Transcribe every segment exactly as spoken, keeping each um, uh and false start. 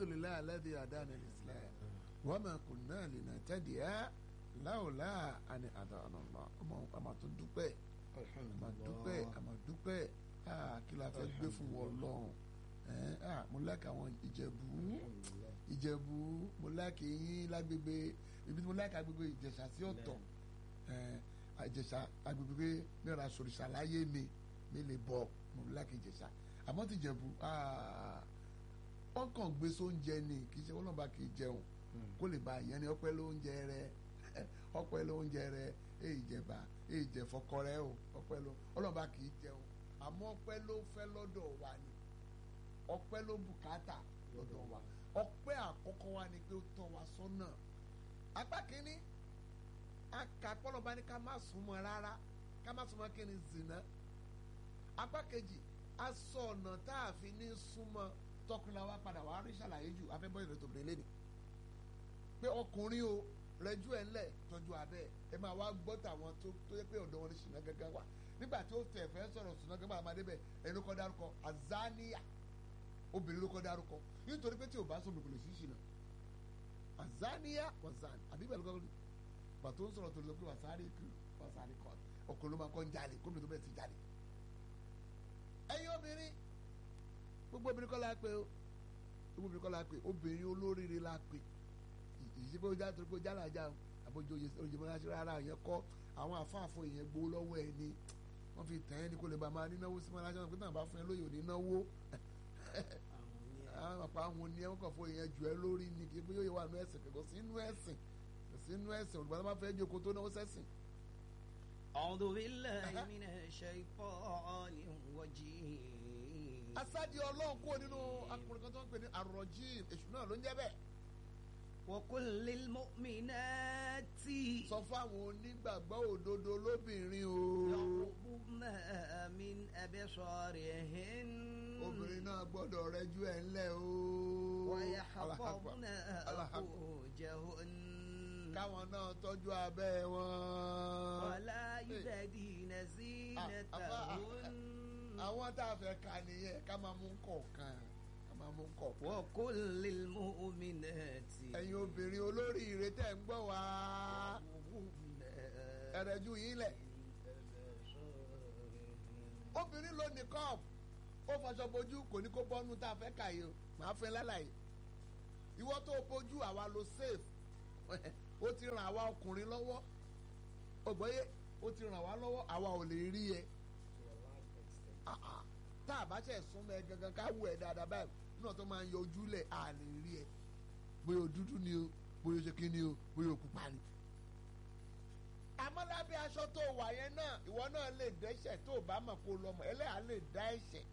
alhamdulilayi alladhi hadana al-islam wa ma kunna linahtadiya lawla an hadana Allah ọmọ àmàtún dúpẹ́ àmàdúpẹ́ àmàdúpẹ́ kí la fẹ́ gbé fún wọn lọ́rùn mo láàkì àwọn ìjẹ̀bú ìjẹ̀bú mo láàkì yín lágbègbè ibi tí mo láàkì agbègbè ìjẹ̀ṣà sí ọ̀tọ̀ ìjẹ̀ṣà agbègbè mẹ́ra sòrìṣà láyé mi mi lè bọ̀ mo láàkì ìjẹ̀ṣà àmọ́ ti jẹ̀bú wọ́n kàn gbé sóúnjẹ ni kì í ṣe wọ́n náà bá kì í jẹun kó lè ba ìyẹn ni ọpẹ́ lóúnjẹ rẹ ọpẹ́ lóúnjẹ rẹ èyí jẹba èyí jẹ fọkọ rẹ o ọpẹ́ ló ọlọ́ba kì í jẹun àmọ́ ọpẹ́ ló fẹ́ lọ́dọ̀ wa ni ọpẹ́ ló bùkátà lọ́dọ̀ wa ọpẹ́ àkọ́kọ́ wa ni pé ó tọ́ wa sọ́nà apá kínní akapọlọba ni ká má súnmọ́ rárá ká má súnmọ́ kí ni zina apá kejì aṣọ ọ̀nà tá a fi ní súnmọ́ tọkùnrin wa padà wàá rí ṣàlàyé jù afẹ́bọ́ ìrètò tòbìnrin lẹ́nu pé ọkùnrin o rẹjú ẹ̀ ńlẹ̀ tọ́jú abẹ́ ẹ máa wá gbọ́ tàwọn tó tó yẹ pé ọ̀dọ́ wọn ní ṣìnà gángan wà nígbà tí ó tẹ̀ fẹ́ sọ̀rọ̀ ṣìnà gángan àmàdé bẹ̀ ẹni ló kọ́ dárúkọ azania obìnrin ló kọ́ dárúkọ nítorí pé tí ò bá sọ bìbìlì sí ṣìnà azania wazan àbí bẹ́ẹ̀ ló kọ́ bàtó ń sọ̀rọ̀ tó lọ pé wàsáárì kú wàsáárì kọ́ ọkùnrin ló máa kọ́ ń jalè kó mi tó bẹ́ẹ̀ ti jalè ẹ̀yin obìnrin gbogbo obìnrin kọ́ la pè o gbogbo obìnrin kọ́ la pè obìnrin olóríire la pè ìṣèpé ojú àti ojú àlàjá àbójú oyè mọ́ra ṣe rárá yẹn kọ́ àwọn àfáàfọ yẹn gbowó lọ́wọ́ ẹ ni wọ́n fi tẹ̀ ẹ́ ní kó lè bá máa nínáwó sí mọ́ra ṣe wọn pé náà bá fún ẹ lóye òní náwó àwọn àpá àwọn oní ẹ wọ́n kàn fún yẹn jù ẹ lórí ni kí yóò wà nú ẹ̀sìn kò sí inú ẹ̀sìn kò sí inú ẹ̀sìn olùgbà tó bá fẹ́ jókòó tó náwó sẹ́sìn. A'udhu billahi minash shaytanir rajim. asádi ọlọ́run kúrò nínú akùnrin kan tó ń pè ní àròjì èṣù náà ló ń jẹ́ bẹ́ẹ̀. Wa kullil mu'minati. sọ fún àwọn onígbàgbọ́ òdodo lóbìnrin o. Yaghdudna min absarihin. obìnrin náà gbọ́dọ̀ rẹjú ẹ̀ ńlẹ̀ o. Wa yahfazna furujahun. káwọn náà tọ́jú abẹ́ wọn. Wala yubdina zinatahun. àwọn tá a fẹ́ ka nìyẹn ká máa mú kọ̀ọ̀kan ká máa mú kọ̀ọ̀kan. Wa kullil mu'minati. ẹ̀yin obìnrin olóríire tẹ̀ ń gbọ́ wá ẹ̀rẹ̀jú yín lẹ̀. obìnrin ló ní kọ́ọ̀pù ó fọṣọ bojú kò ní kó bọ́nú tá a fẹ́ kà yìí o màá fẹ́ lálàyé ìwọ tó bojú àwa ló safe ó ti ràn àwa ọkùnrin lọ́wọ́ ògbóyè ó ti ràn wá lọ́wọ́ àwa ò lè rí ẹ tá a bá ṣe súnmọ́ ẹ gangan ká wù ẹ dáadáa báyìí náà tó máa ń yọ ojúlẹ̀ a lè rí ẹ bóyá o dúdú ni o bóyá o ṣe kí ni o bóyá o pupa ni. àmọ́ lábẹ́ aṣọ tó wà yẹn náà ìwọ náà lè dẹ́ṣẹ̀ tó o bá mọ̀ kó o lọ mọ̀ ẹlẹ́yà lè dá ẹ̀ṣẹ̀.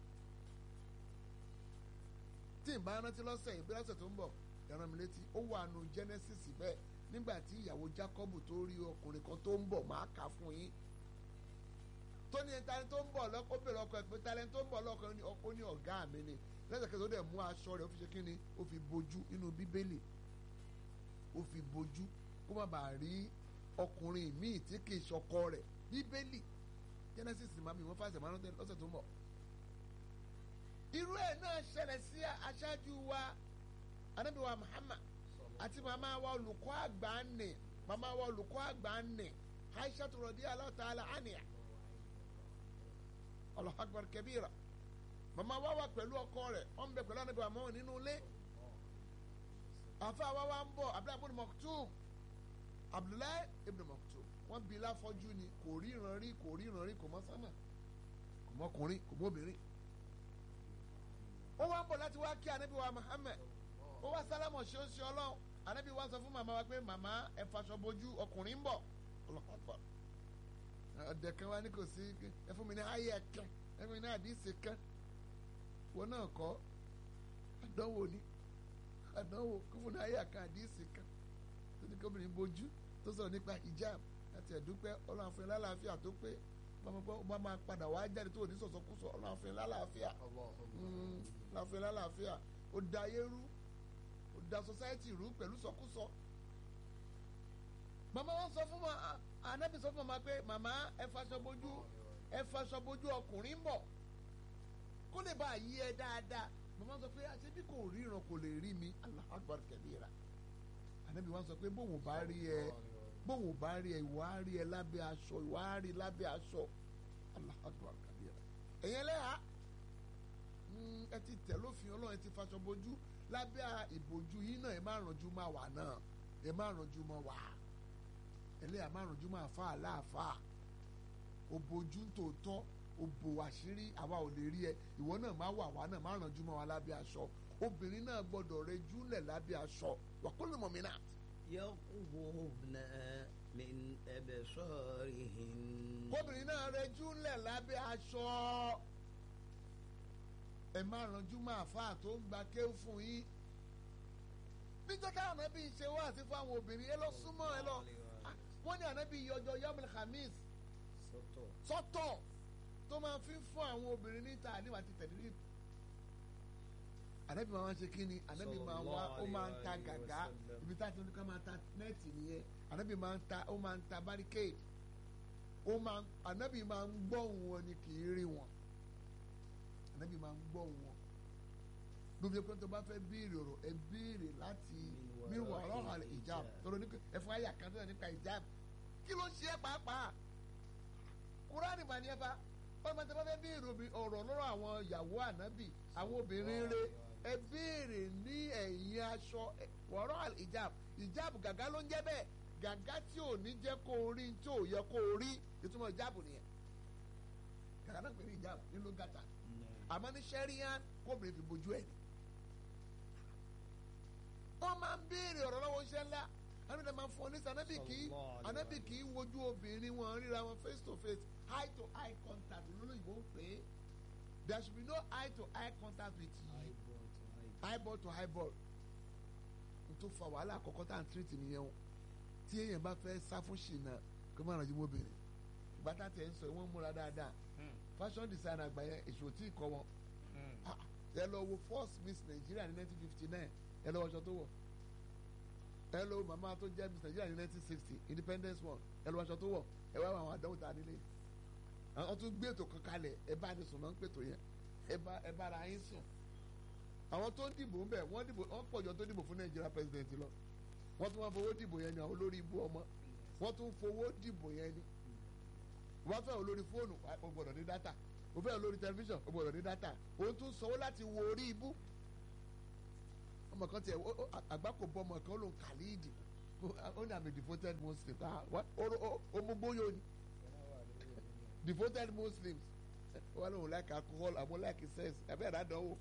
tí n bá rántí lọ́sẹ̀ ìbí lọ́sẹ̀ tó ń bọ̀ ẹ̀ràn mi létí ó wà nù Genesis bẹ́ẹ̀ nígbà tí ìyàwó Jacob tó rí ọkùnrin kan tó ń bọ̀ máa kà fún yín tó ní talent tó ń bọ̀ lọ́kọ́ bèrè ọkọ ẹ̀ pé talent tó ń bọ̀ lọ́kọ́ ó ní ọ̀gá mi ni lẹ́sẹ̀kẹsẹ̀ ó dẹ̀ mú aṣọ rẹ̀ ó fi ṣe kí ni ó fi bojú nínú bíbélì ó fi bojú kó má bàa rí ọkùnrin míì tí kì í ṣọkọ rẹ̀ bíbélì Genesis mami wọ́n fàṣẹ máa ń lọ́sẹ̀ tó ń bọ̀. irú ẹ̀ náà ṣẹlẹ̀ sí aṣáájú wa Ànábì wa Muhammad àti màmá wa olùkọ́ àgbà nì màmá wa olùkọ́ àgbà nì Aisha radiyallahu ta'ala anha Allahu akbar kabira màmá wa wà pẹ̀lú ọkọ rẹ̀ wọ́n ń bẹ pẹ̀lú Ànábì wa mọ́ nínú ilé àfa wa wá ń bọ̀ Abdullahi ibn Maktum Abdullahi ibn Maktum wọ́n bí láfọ́jú ni kò ríran rí kò ríran rí kò mọ́ sánmà kò mọ́ ọkùnrin kò mọ́ obìnrin ó wá ń bọ̀ láti wá kí Ànábì wa Muhammad ó wá sálámọ̀ ṣe ó ṣe ọlọ́run Ànábì wa sọ fún màmá wa pé màmá ẹ faṣọ bojú ọkùnrin ń bọ̀ ọlọ́pàá ọ̀dẹ̀ kan wá ní kò sí ẹ fún mi ní ayé kan ẹ fún mi ní àdìsí kan wọn náà kọ́ àdánwò ni àdánwò kó fún ní ayé kan àdìsí kan tó ní kóbìnrin bojú tó sọ̀rọ̀ nípa hijab àti ẹ̀dúpẹ́ ọlọ́run fún yín lálàáfíà tó pé bá máa padà wá jáde tó ní sọ̀sọ̀kúsọ ọlọ́run fún yín lálàáfíà ọlọ́run fún yín lálàáfíà ó da ayé rú ó da society rú pẹ̀lú sọkúsọ. màmá wọn sọ fún wa Ànábì sọ fún màmá pé màmá ẹ faṣọ bojú ẹ faṣọ bojú ọkùnrin ń bọ̀ kó lè bá yí ẹ dáadáa màmá sọ pé àṣẹ bí kò ríran kò lè rí mi Allahu Akbar kabira ànábì wọn sọ pé bóun bá rí ẹ bóun bá rí ẹ ìwà á rí ẹ lábẹ́ aṣọ ìwà á rí lábẹ́ aṣọ Allahu Akbar kabira ẹ̀yẹn lẹ́yà ẹ ti tẹ̀ lófin Ọlọ́run ẹ ti faṣọ bojú lábẹ́ ìbojú yìí náà ẹ má rànjú má wà náà ẹ má rànjú má wà ẹlẹ́yà má rànjú má fà á láàfà ó bojú tòótọ́ ó bò àṣírí àwa ò lè rí ẹ ìwọ náà má wà wá náà má rànjú má wà lábẹ́ aṣọ obìnrin náà gbọ́dọ̀ rẹ júlẹ̀ lábẹ́ aṣọ wa kullu mu'minat. yaqudna min absarihin. obìnrin náà rẹ júlẹ̀ lábẹ́ aṣọ ẹ má rànjú má fà á tó ń gba kéwù fún yín níjẹ́ káwọn ànábì ṣe wá àti fún àwọn obìnrin ẹ lọ súnmọ́ ẹ lọ wọ́n ní ànábì yọjọ yọmọlẹ khamis sọ́tọ̀ tó máa fi fún àwọn obìnrin níta àníwá ti tẹ̀lé rí ànábì máa ń ṣe kí ni ànábì máa wá ó máa ń ta gàgá ibi tá a ti ní ká máa ta nẹ́ẹ̀tì nìyẹn ànábì máa ń ta ó máa ń ta barricade ó máa ń ànábì máa ń gbóhùn wọn ni kì í rí wọn ànábì máa ń gbóhùn wọn lóbi pé tó bá fẹ́ béèrè ọ̀rọ̀ ẹ béèrè láti míwọ̀ ọ̀rọ̀ àlẹ́ ìjáàb tọrọ ní ẹ̀fọ́ àyà kan tó yẹ nípa ìjáàb kí ló ń ṣe é pàápàá kúránì mà ní ẹ fa wọ́n máa ń tẹ́ bá fẹ́ béèrè ọ̀rọ̀ lọ́rọ̀ àwọn ìyàwó ànábì àwọn obìnrin rẹ̀ ẹ béèrè ní ẹ̀yìn aṣọ ọ̀rọ̀ àlẹ́ ìjáàb ìjáàb gàgá ló ń jẹ́ bẹ́ẹ̀ gàgá tí ò ní jẹ́ kó o rí tí ò yẹ kó o rí ìtumọ̀ ìjáàb nìyẹn gàgá náà pè ní ìjáàb nílò gàtà àmọ́ ní sẹ́ríyàn kóbìnrin fi bojú ẹ̀ ni wọ́n máa ń béèrè ọ̀rọ̀ lọ́wọ́ iṣẹ́ ńlá àná máa ń fọ ní sànábì kì í ànábì kì í wojú obìnrin wọn ríra wọn face to face eye to eye contact olóyìnbó ń pè é there should be no eye to eye contact with you eyeball to eyeball n tó fa wàhálà àkọ́kọ́ tá à ń tírìtì nìyẹn o tí èèyàn bá fẹ́ sá fún ṣìnà kó má rànjú mọ́bìnrin ìgbà tá tẹ̀ ń sọ wọ́n múra dáadáa fashion designer àgbà yẹn èso tí ì kọ́ wọn ẹ lọ wo first miss Nigeria ní nineteen fifty nine ẹ lọ wọṣọ tó wọ ẹ lọ màmá tó jẹ́ miss Nigeria ní nineteen sixty independence one ẹ lọ wọṣọ tó wọ ẹ wá àwọn àdánwò tá a nílé àwọn tó gbé ètò kan kalẹ̀ ẹ bá ní sùn náà ń pètò yẹn ẹ bá ẹ bá ara yín sùn àwọn tó ń dìbò ń bẹ̀ wọ́n dìbò wọ́n pọ̀jọ tó dìbò fún Nigeria president lọ wọ́n tún wọ́n fowó dìbò yẹn ni àwọn olórí ibú ọmọ wọ́n tún fowó dìbò yẹn ni wọ́n fẹ́ olórí fóònù o gbọ́dọ̀ ní dátà o fẹ́ olórí tẹlifíṣàn o gbọ́dọ̀ ní dátà o tún sanwó láti wo orí ibú ọmọ kan tiẹ̀ àgbákò bọ́ ọmọ kan ó lòun kàlíìdì ó ní àmì devoted muslim omugbóyò ni devoted muslims wọ́n lòun like alcohol àmọ́ like sex àbẹ́ ìdádánwò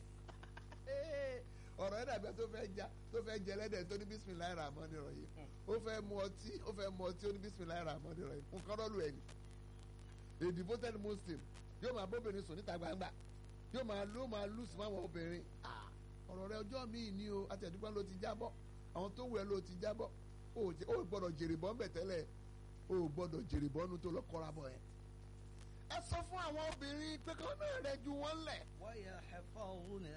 ọ̀rọ̀ ẹ̀dá bí tó fẹ́ já tó fẹ́ jẹ lẹ́dẹ̀ tó ní bismillahir rahmanir rahim ó fẹ́ mu ọtí ó fẹ́ mu ọtí ó ní bismillahir rahmanir rahim nǹkan rọ́ọ̀lù ẹ̀ ni a devoted muslim yóò máa bóbìnrin sùn níta gbangba yóò máa ló máa lù sí máwọn obìnrin ọ̀rọ̀ rẹ ọjọ́ míì ní o àtẹ̀dúgbà ló ti jábọ́ àwọn tó wù ẹ́ ló ti jábọ́ ó gbọ́dọ̀ jèrè bọ́ ńbẹ̀ tẹ́lẹ̀ ó gbọ́dọ̀ jèrè bọ́ nu tó lọ kọ́ra bọ̀ ẹ́. ẹ sọ fún àwọn obìnrin pé kí wọ́n náà rẹ ju wọ́n lẹ̀. wa yahfazna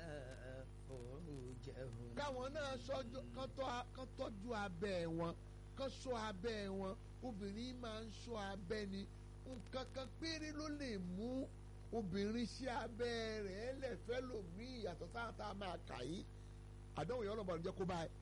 furujahun. káwọn náà kán tọ́jú abẹ́ wọn kán ṣọ́ abẹ́ wọn obìnrin máa ń ṣọ́ abẹ́ ni nǹkan kan péré ló lè mú obìnrin sí abẹ́ rẹ̀ lẹ́fẹ́ lòmíì yàtọ̀ sáà máa kà yí àdánwò yẹn ọlọ́mọdé jẹ́ kó báyìí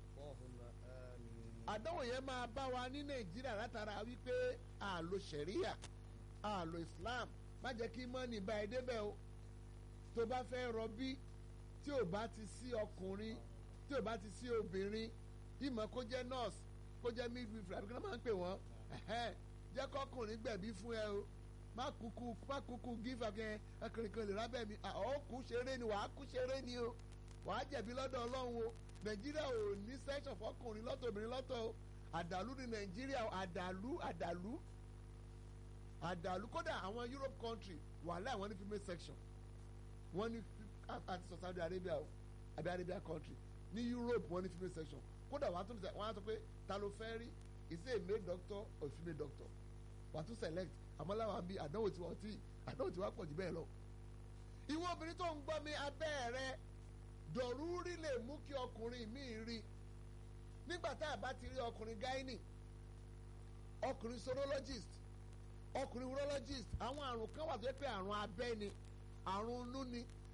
àdánwò yẹn máa bá wa ní Nàìjíríà látara wípé àlò sẹ̀ríyà àlò Islam má jẹ́ kí mọ́nì bá ẹ débẹ̀ o tó bá fẹ́ rọbí tí ò bá ti sí ọkùnrin tí ò bá ti sí obìnrin ìmọ̀ kó jẹ́ nurse kó jẹ́ midwifery àbíkí wọ́n máa ń pè wọ́n jẹ́ kọ́kùnrin gbẹ̀bí fún ẹ o má kúkú má kúkú gífà kẹ ẹkùnrin kan lè rábẹ́ mi ọ̀ kú ṣeré ni wàá kú ṣeré ni o wàá jẹ̀bi lọ́dọ̀ Ọlọ́run o Nàìjíríà ò ní section fọkùnrin lọ́tọ̀ obìnrin lọ́tọ̀ o àdàlú ní Nàìjíríà àdàlú àdàlú àdàlú kódà àwọn Europe country wàhálà àwọn ní female section wọ́n ní àti sọ Saudi Arabia o Saudi Arabia country ní Europe wọ́n ní female section kódà wọ́n á tún wọ́n á tún pé ta ló fẹ́ rí is it a male doctor or a female doctor wàá tún select àmọ́ láwọn àbí àdánwò tí wọ́n ti àdánwò tí wọ́n pọ̀ jù bẹ́ẹ̀ lọ. ìwọ obìnrin tó ń gbọ́ mi abẹ́ rẹ dọ̀rúrí lè mú kí ọkùnrin míì rí nígbà tá a bá ti rí ọkùnrin gynae ọkùnrin sorologist ọkùnrin urologist àwọn àrùn kan wà tó yẹ pé àrùn abẹ́ ni àrùn inú ni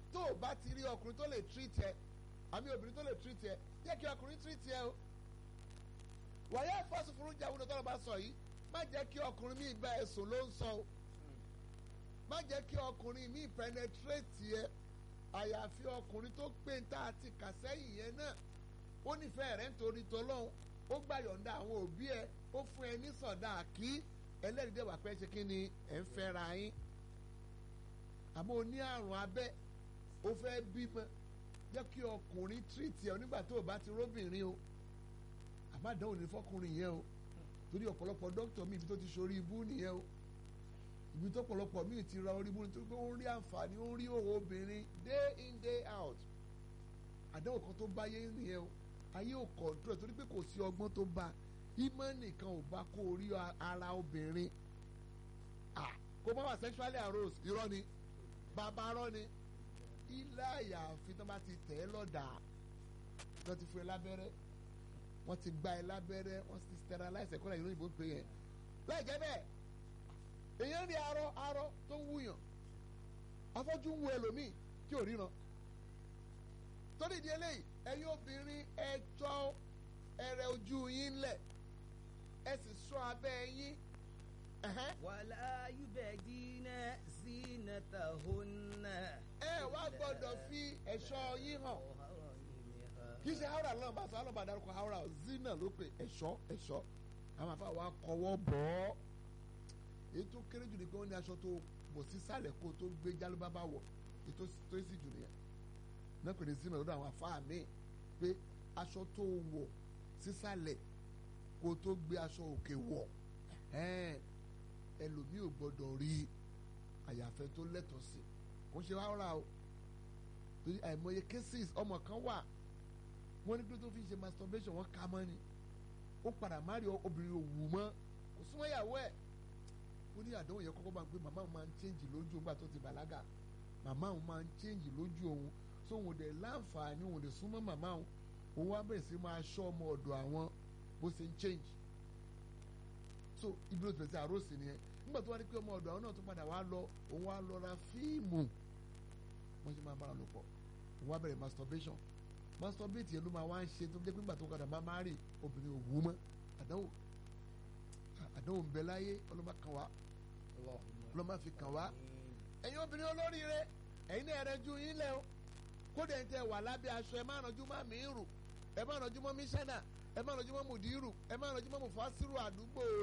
tó o bá ti rí ọkùnrin tó lè treat ẹ àmì obìnrin tó lè treat ẹ jẹ́ kí ọkùnrin treat ẹ o wàyà fásufurú jáwé tó lọ́ bá sọ yìí má jẹ́ kí ọkùnrin mi gba ẹ̀sùn ló ń sọ o má jẹ́ kí ọkùnrin mi penetrate yẹ àyàfi ọkùnrin tó pé ń tá a ti kà sẹ́yìn yẹn náà ó nífẹ̀ẹ́ rẹ̀ nítorí tọ́lọ́hún ó gbà yọ̀ǹda àwọn òbí ẹ ó fún ẹ ní sọ̀dá kí ẹlẹ́rìí dẹ̀ wà pé ṣe kí ni ẹ̀ ń fẹ́ra yín àmọ́ o ní àrùn abẹ́ o fẹ́ bímọ jẹ́ kí ọkùnrin treat ẹ nígbà tó o bá ti róbìnrin o àmọ́ àdánwò ní fọkùnrin yẹn o torí ọ̀pọ̀lọpọ̀ dókítà mi ibi tó ti ṣorí ibú nìyẹn o ibi tó pọ̀lọpọ̀ mi ti ra orí ibú nítorí pé ó ń rí àǹfààní ó ń rí òwò obìnrin day in day out àdánwò kan tó bá yé nìyẹn o ayé ò control torí pé kò sí ọgbọ́n tó bá ìmọ̀ nìkan ò bá kó orí ara obìnrin ah kó má wà sexually aroused irọ́ ni bàbá rọ́ ni ilé àyàfi tó bá ti tẹ̀ ẹ́ lọ́dà tó ti fún ẹ lábẹ́rẹ́ wọ́n ti gba ẹ lábẹ́rẹ́ wọ́n ti sterilize ẹ̀kọ́ náà ìlú pé yẹn láì jẹ́ bẹ́ẹ̀ èèyàn rí arọ arọ tó ń wúyàn afọ́jú ń wo ẹlòmíì tí ò ríran torí ìdí eléyìí ẹ̀yin obìnrin ẹ jọ ẹrẹ ojú yín lẹ̀ ẹ sì ṣọ́ abẹ́ yín. wàlá yubedina zinatahunna. ẹ wá gbọ́dọ̀ fi ẹ̀ṣọ́ yín hàn kì í ṣe haúrà lọ́nà bá sọ alọ́ba dárúkọ haúrà zina ló pè ẹ̀ṣọ́ ẹ̀ṣọ́ àwọn afa wa kọwọ́ bọ̀ ọ́ èyí tó kéré jù ní pé wọ́n ní aṣọ tó bọ̀ sísàlẹ̀ kó tó gbé jálúbábá wọ̀ èyí tó sì jù nìyẹn náà pè ní zina lọ́dọ̀ àwọn afa mi pé aṣọ tó wọ̀ sísàlẹ̀ kó tó gbé aṣọ òkè wọ̀ ẹlòmíì ò gbọ́dọ̀ rí àyàfẹ́ tó lẹ́tọ̀ọ́ sí kò ṣe haúrà o torí àìmọye cases ọmọ kan wà wọ́n ní pé tó fi ṣe masturbation wọ́n ká mọ́ ni ó padà má rí obìnrin òwú mọ́ kò súnmọ́ ìyàwó ẹ̀ ó ní àdánwò yẹn kọ́kọ́ bá ń pé màmá òun máa ń change lójú òun gbà tó ti bàlágà màmá òun máa ń change lójú òun so òun dẹ̀ láǹfààní òun dẹ̀ súnmọ́ màmá òun òun wá bẹ̀rẹ̀ sí máa ṣọ́ ọmọ ọ̀dọ̀ àwọn bó ṣe ń change so ibi ló ti bẹ̀rẹ̀ sí àròsì nìyẹn nígbà tó wá ní pé ọmọ ọ̀dọ̀ àwọn náà tó padà wá lọ òun wá lọ ra fíìmù wọ́n ṣe máa bára lò pọ̀ òun wá bẹ̀rẹ̀ masturbation masturbate yẹn ló máa wá ń ṣe tó jẹ́ pé nígbà tó padà máa máa rí obìnrin òwú mọ́ àdánwò àdánwò ń bẹ láyé ọlọ́mọ kan wá ọlọ́mọ fi kàn wá ẹ̀yin obìnrin olóríire ẹ̀yin náà ẹ̀rẹ́ ju yín lẹ́ o kódà ẹ̀ ń tẹ́ wà lábẹ́ aṣọ ẹ̀ má rànjú má mi rù ẹ̀ má rànjú mọ́ mísánà ẹ̀ má rànjú mọ́ mùdírù ẹ̀ má rànjú mọ́ mùfásírù àdúgbò